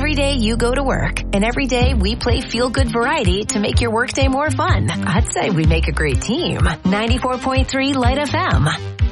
every day you go to work, and every day we play feel-good variety to make your workday more fun. I'd say we make a great team. 94.3 Light FM.